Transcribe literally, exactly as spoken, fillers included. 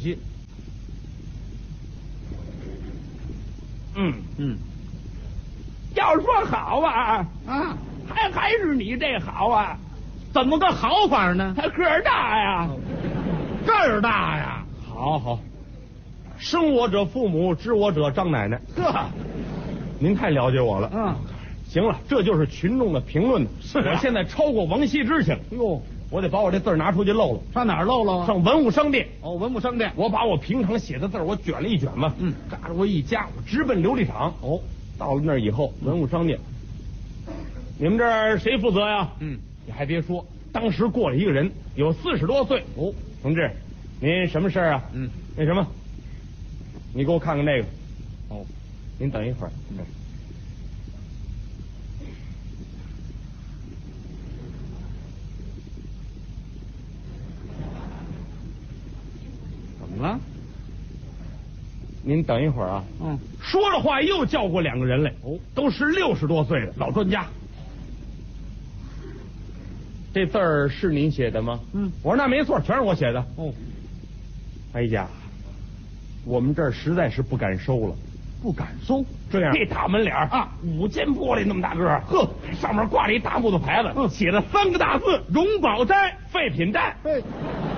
细。 嗯嗯， 要说好啊啊， 还还是你这好啊， 怎么个好法呢？ 他个儿大呀。 个儿大呀。 好好，生我者父母，知我者张奶奶。 呵， 您太了解我了。 嗯， 行了，这就是群众的评论。 是啊我现在超过王羲之去了。 哟， 我得把我这字儿拿出去露露。 上哪儿漏了啊？ 上文物商店。 哦，文物商店。 我把我平常写的字儿，我卷了一卷嘛， 嗯， 嘎着我一夹，我直奔琉璃厂。 哦， 到了那儿以后，文物商店，你们这儿谁负责呀？ 嗯， 你还别说，当时过来一个人，有四十多岁。 哦， 同志，您什么事儿啊？ 嗯， 那什么，你给我看看这个。 哦， 您等一会儿。嗯， 怎么了？ 您等一会儿啊。 嗯， 说了话又叫过两个人来。 哦， 都是六十多岁的老专家。这字儿是您写的吗？ 嗯， 我说那没错，全是我写的。 哦， 哎呀，我们这儿实在是不敢收了。 不敢收。 这样，这大门脸啊，五间玻璃那么大个儿，呵，上面挂着一大木头牌子， 嗯， 写了三个大字： 荣宝斋废品站。 对。